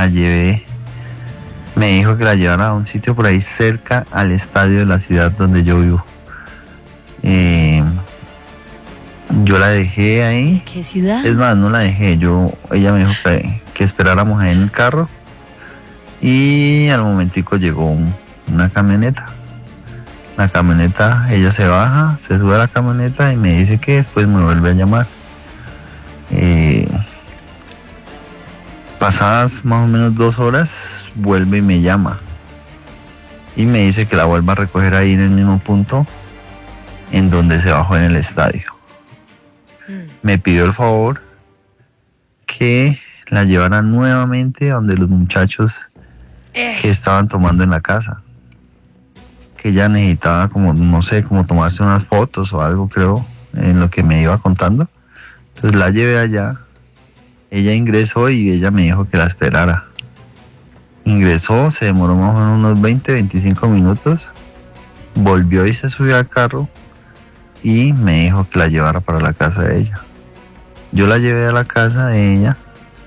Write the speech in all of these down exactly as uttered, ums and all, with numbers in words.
la llevé, me dijo que la llevara a un sitio por ahí cerca al estadio de la ciudad donde yo vivo. Eh, yo la dejé ahí. ¿Qué ciudad? Es más, no la dejé, yo, ella me dijo que, que esperáramos ahí en el carro y al momentico llegó un, una camioneta. La camioneta, ella se baja, se sube a la camioneta y me dice que después me vuelve a llamar. Eh, pasadas más o menos dos horas, vuelve y me llama. Y me dice que la vuelva a recoger ahí en el mismo punto en donde se bajó en el estadio. Mm. Me pidió el favor que la llevara nuevamente a donde los muchachos eh. que estaban tomando en la casa. Que ella necesitaba como, no sé, como tomarse unas fotos o algo, creo, en lo que me iba contando. Entonces la llevé allá, ella ingresó y ella me dijo que la esperara. Ingresó, se demoró más o menos unos veinte, veinticinco minutos, volvió y se subió al carro y me dijo que la llevara para la casa de ella. Yo la llevé a la casa de ella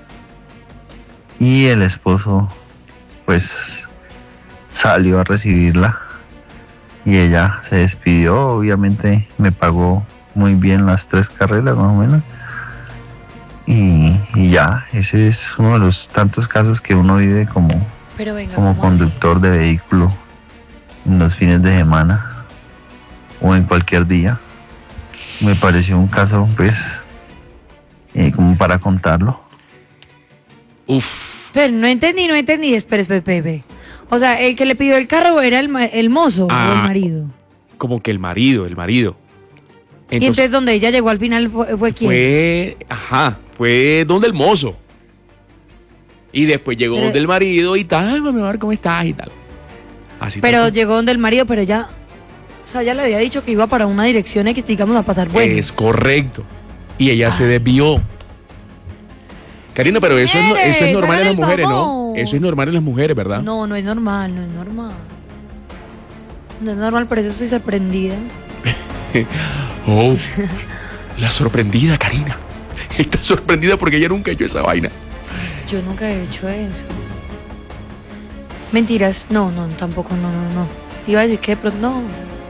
y el esposo pues salió a recibirla. Y ella se despidió, obviamente me pagó muy bien las tres carreras más o menos. Y, y ya, ese es uno de los tantos casos que uno vive como, Pero venga, como conductor así? de vehículo en los fines de semana o en cualquier día. Me pareció un caso pues eh, como para contarlo. Uf. Pero no entendí, no entendí, espera, espera, espera. O sea, el que le pidió el carro era el, el mozo ah, o el marido. Como que el marido, el marido. Entonces, y entonces donde ella llegó al final fue, fue quién? Fue, ajá, fue donde el mozo. Y después llegó pero, donde el marido y tal, mami, a ver cómo estás y tal. Así pero tal. Llegó donde el marido, pero ella, o sea, ella le había dicho que iba para una dirección X, digamos, a pasar bueno. Es correcto. Y ella ah. se desvió. Karina, pero eso es, eso es normal en las mujeres, ¿no? Eso es normal en las mujeres, ¿verdad? No, no es normal, no es normal. No es normal, por eso estoy sorprendida. Oh, la sorprendida, Karina. Está sorprendida porque ella nunca ha hecho esa vaina. Yo nunca he hecho eso. Mentiras, no, no, tampoco, no, no, no. Iba a decir que, pero no.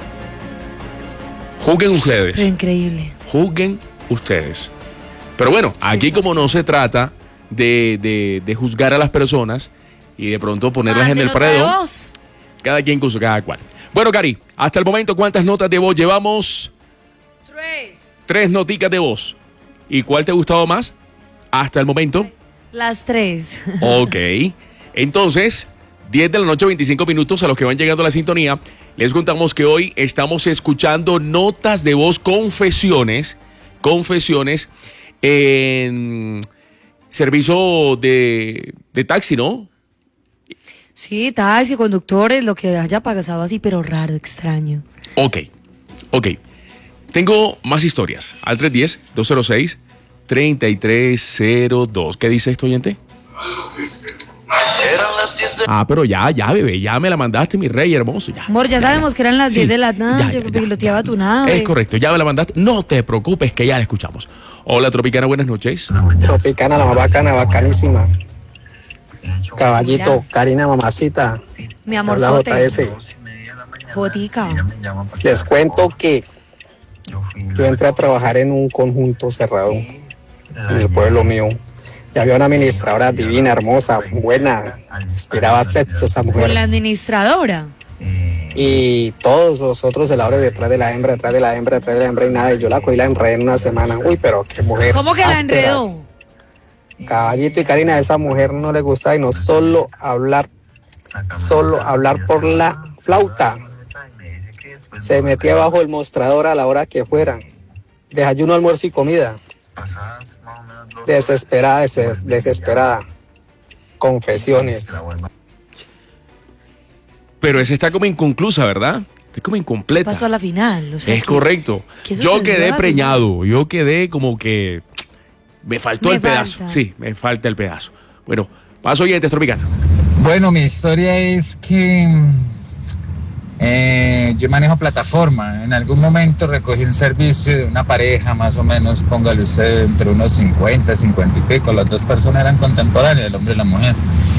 Juzguen ustedes. Pero increíble. Juzguen ustedes. Pero bueno, aquí sí, como no se trata de, de, de juzgar a las personas y de pronto ponerlas ah, en el paredón, cada quien con su cada cual. Bueno, Cari, hasta el momento, ¿cuántas notas de voz llevamos? Tres. Tres noticas de voz. ¿Y cuál te ha gustado más hasta el momento? Las tres. Ok. Entonces, diez de la noche, veinticinco minutos, a los que van llegando a la sintonía, les contamos que hoy estamos escuchando notas de voz, confesiones, confesiones, en servicio de, de taxi, ¿no? Sí, taxi, conductores, lo que haya pasado así, pero raro, extraño. Ok, ok. Tengo más historias. Al tres uno cero, dos cero seis, tres tres cero dos. ¿Qué dice esto, oyente? Ah, pero ya, ya, bebé, ya me la mandaste, mi rey hermoso. Ya, Amor, ya, ya sabemos ya. que eran las sí, diez de la noche, que piloteaba tu nave. Es correcto, ya me la mandaste. No te preocupes, que ya la escuchamos. Hola, Tropicana, buenas noches. Tropicana, la más bacana, bacanísima. Caballito, Mira. Karina, mamacita. Mi amor, J S. Jotica. Les cuento que yo entré a trabajar en un conjunto cerrado en el pueblo mío. Y había una administradora divina, hermosa, buena, inspiraba sexo esa mujer. ¿Con la administradora? Y todos los otros de la hora detrás de la hembra, detrás de la hembra, detrás de la hembra y nada. Y yo la cogí y la enredé en una semana. Uy, pero qué mujer. ¿Cómo que áspera. La enredó? Caballito y Karina, a esa mujer no le gustaba y no solo hablar, solo hablar por la flauta. Se metía bajo el mostrador a la hora que fuera. Desayuno, almuerzo y comida. Desesperada, des- desesperada. Confesiones. Pero esa está como inconclusa, ¿verdad? Está como incompleta. Pasó a la final. O sea, es que, correcto. Yo quedé preñado. Yo quedé como que me faltó me el falta. pedazo. Sí, me falta el pedazo. Bueno, paso oyentes, Tropicana. Bueno, mi historia es que eh, yo manejo plataforma. En algún momento recogí un servicio de una pareja, más o menos, póngale usted, entre unos cincuenta, cincuenta y pico. Las dos personas eran contemporáneas, el hombre y la mujer.